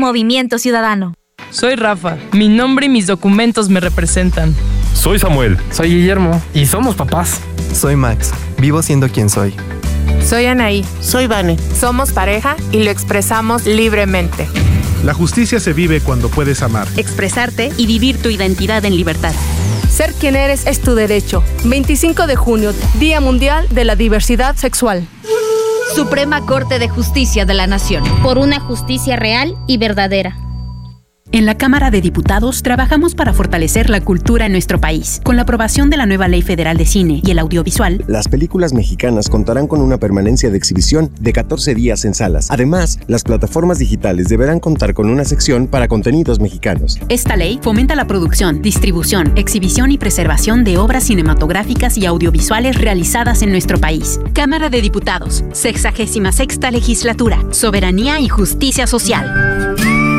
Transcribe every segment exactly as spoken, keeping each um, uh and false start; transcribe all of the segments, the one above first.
Movimiento Ciudadano. Soy Rafa. Mi nombre y mis documentos me representan. Soy Samuel. Soy Guillermo. Y somos papás. Soy Max. Vivo siendo quien soy. Soy Anaí. Soy Vane. Somos pareja y lo expresamos libremente. La justicia se vive cuando puedes amar, expresarte y vivir tu identidad en libertad. Ser quien eres es tu derecho. veinticinco de junio, Día Mundial de la Diversidad Sexual. Suprema Corte de Justicia de la Nación. Por una justicia real y verdadera. En la Cámara de Diputados trabajamos para fortalecer la cultura en nuestro país. Con la aprobación de la nueva Ley Federal de Cine y el Audiovisual, las películas mexicanas contarán con una permanencia de exhibición de catorce días en salas. Además, las plataformas digitales deberán contar con una sección para contenidos mexicanos. Esta ley fomenta la producción, distribución, exhibición y preservación de obras cinematográficas y audiovisuales realizadas en nuestro país. Cámara de Diputados, sexagésima sexta legislatura, soberanía y justicia social.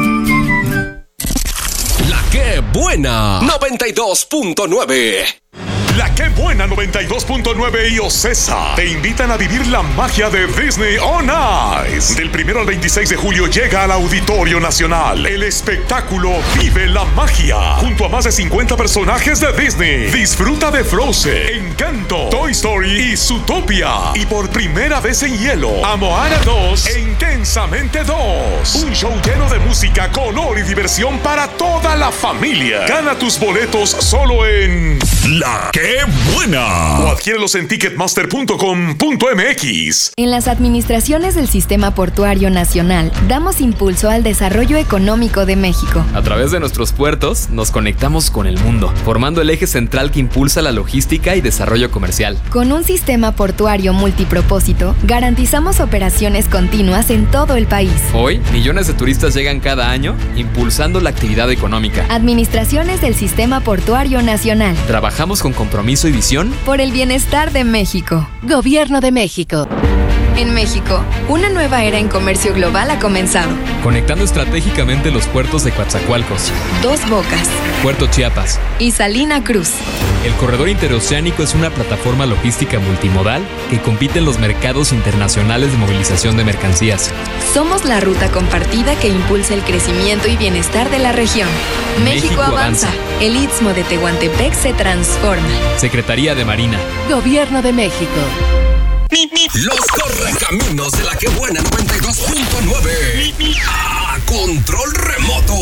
¡Qué buena! noventa y dos punto nueve. La Qué Buena noventa y dos punto nueve y Ocesa te invitan a vivir la magia de Disney on Ice. Del primero al veintiséis de julio llega al Auditorio Nacional el espectáculo Vive la Magia, junto a más de cincuenta personajes de Disney. Disfruta de Frozen, Encanto, Toy Story y Zootopia. Y por primera vez en hielo, a Moana dos e Intensamente dos. Un show lleno de música, color y diversión para toda la familia. Gana tus boletos solo en La Qué Buena. O adquiérelos en ticketmaster punto com punto m x. En las administraciones del Sistema Portuario Nacional damos impulso al desarrollo económico de México. A través de nuestros puertos nos conectamos con el mundo, formando el eje central que impulsa la logística y desarrollo comercial. Con un sistema portuario multipropósito, garantizamos operaciones continuas en todo el país. Hoy, millones de turistas llegan cada año, impulsando la actividad económica. Administraciones del Sistema Portuario Nacional. Trabajamos con compromiso y visión por el bienestar de México. Gobierno de México. En México, una nueva era en comercio global ha comenzado. Conectando estratégicamente los puertos de Coatzacoalcos, Dos Bocas, Puerto Chiapas y Salina Cruz. El corredor interoceánico es una plataforma logística multimodal que compite en los mercados internacionales de movilización de mercancías. Somos la ruta compartida que impulsa el crecimiento y bienestar de la región. México, México avanza. avanza. El Istmo de Tehuantepec se transforma. Secretaría de Marina. Gobierno de México. Los correcaminos de La Qué Buena noventa y dos punto nueve. A control remoto.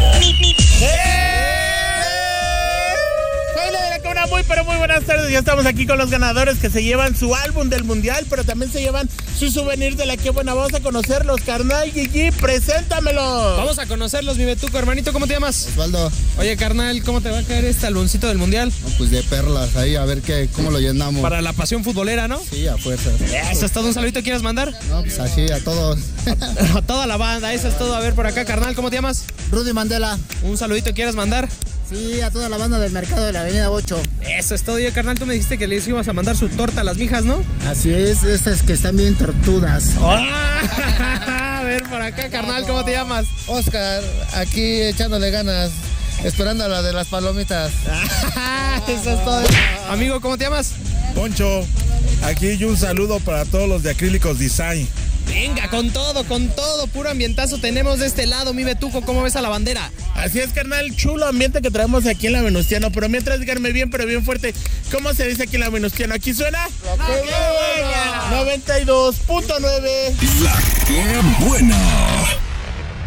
Muy pero muy buenas tardes, ya estamos aquí con los ganadores que se llevan su álbum del mundial, pero también se llevan su souvenir de La Qué Buena. Vamos a conocerlos, carnal Gigi, preséntamelos. Vamos a conocerlos, mi Betuco, hermanito, ¿cómo te llamas? Osvaldo. Oye, carnal, ¿cómo te va a caer este álbumcito del mundial? No, pues de perlas, ahí a ver qué, cómo lo llenamos. Para la pasión futbolera, ¿no? Sí, a fuerzas. ¿Eso es todo? ¿Un saludito quieres mandar? No, pues así, a todos. A toda la banda, eso es todo. A ver, por acá, carnal, ¿cómo te llamas? Rudy Mandela. ¿Un saludito quieres mandar? Sí, a toda la banda del mercado de la avenida ocho. Eso es todo. Oye, carnal, tú me dijiste que les íbamos a mandar su torta a las mijas, ¿no? Así es, estas que están bien tortudas. Oh. A ver, por acá, carnal, ¿cómo te llamas? Oscar, aquí echándole ganas, esperando a la de las palomitas. Eso es todo. Amigo, ¿cómo te llamas? Poncho, aquí y un saludo para todos los de Acrílicos Design. Venga, con todo, con todo, puro ambientazo tenemos de este lado, mi Betuco, ¿cómo ves a la bandera? Así es, carnal, chulo ambiente que traemos aquí en la Venustiano, pero mientras díganme bien, pero bien fuerte, ¿cómo se dice aquí en la Venustiano? ¿Aquí suena? La Qué Buena noventa y dos punto nueve. La Qué Buena.